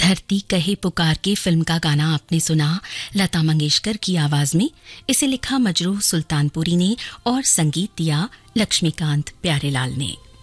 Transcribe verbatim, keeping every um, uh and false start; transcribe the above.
धरती कहे पुकार के फिल्म का गाना आपने सुना लता मंगेशकर की आवाज में। इसे लिखा मजरूह सुल्तानपुरी ने और संगीत दिया लक्ष्मीकांत प्यारेलाल ने।